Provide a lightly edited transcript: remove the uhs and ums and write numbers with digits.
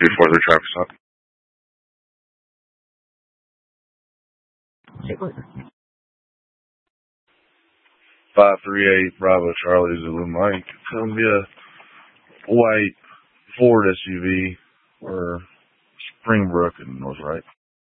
before the traffic stop. 538 Bravo Charlie Zulu Mike. It's gonna be a white Ford SUV or Springbrook in North Wright.